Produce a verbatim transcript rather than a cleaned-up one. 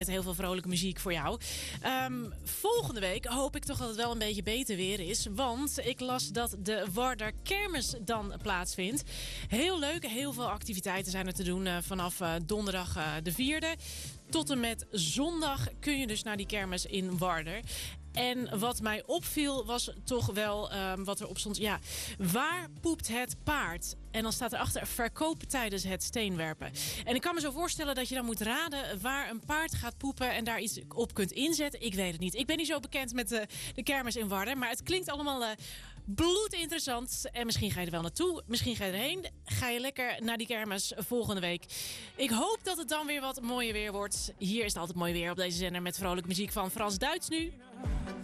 heel veel vrolijke muziek voor jou. Um, volgende week hoop ik toch dat het wel een beetje beter weer is. Want ik las dat de Warder Kermis dan plaatsvindt. Heel leuk, heel veel activiteiten zijn er te doen uh, vanaf uh, donderdag uh, de vierde. Tot en met zondag kun je dus naar die kermis in Warder. En wat mij opviel was toch wel um, wat erop stond. Ja, waar poept het paard? En dan staat erachter verkoop tijdens het steenwerpen. En ik kan me zo voorstellen dat je dan moet raden waar een paard gaat poepen en daar iets op kunt inzetten. Ik weet het niet. Ik ben niet zo bekend met de, de kermis in Warder. Maar het klinkt allemaal uh, bloedinteressant. En misschien ga je er wel naartoe. Misschien ga je erheen. Ga je lekker naar die kermis volgende week. Ik hoop dat het dan weer wat mooier weer wordt. Hier is het altijd mooi weer op deze zender met vrolijke muziek van Frans Duits nu.